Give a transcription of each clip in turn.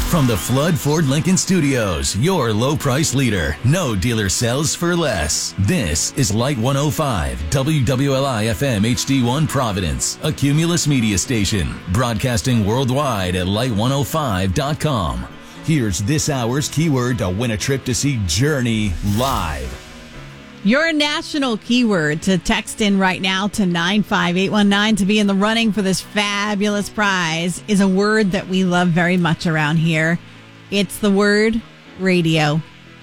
From the Flood Ford Lincoln Studios, your low price leader. No dealer sells for less. This is Light 105, WWLI FM HD1 Providence, a Cumulus media station, broadcasting worldwide at light105.com. Here's this hour's keyword to win a trip to see Journey live. Your national keyword to text in right now to 95819 to be in the running for this fabulous prize is a word that we love very much around here. It's the word radio.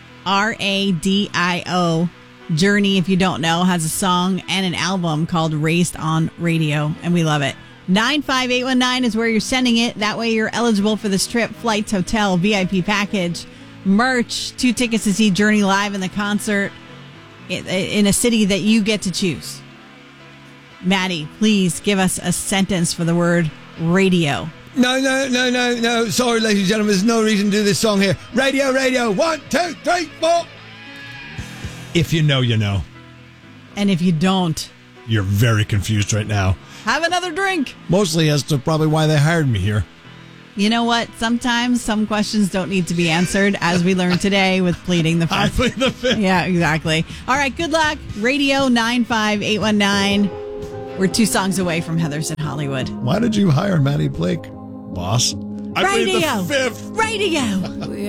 Radio. Journey, if you don't know, has a song and an album called Raised on Radio, and we love it. 95819 is where you're sending it. That way you're eligible for this trip, flights, hotel, VIP package, merch, 2 tickets to see Journey live in the concert in a city that you get to choose. Maddie, please give us a sentence for the word radio. No. Sorry, ladies and gentlemen, there's no reason to do this song here. Radio. 1, 2, 3, 4. If you know, you know. And if you don't, you're very confused right now. Have another drink. Mostly as to probably why they hired me here. You know what? Sometimes some questions don't need to be answered, as we learned today with pleading the fifth. I plead the fifth. Yeah, exactly. All right, good luck. Radio 95819. We're 2 songs away from Heather's in Hollywood. Why did you hire Maddie Blake, boss? I plead the fifth. Radio.